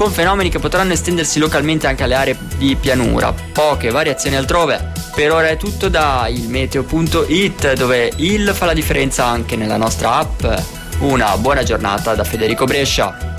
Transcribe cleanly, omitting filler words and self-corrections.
con fenomeni che potranno estendersi localmente anche alle aree di pianura. Poche variazioni altrove. Per ora è tutto da ilmeteo.it, dove il fa la differenza anche nella nostra app. Una buona giornata da Federico Brescia.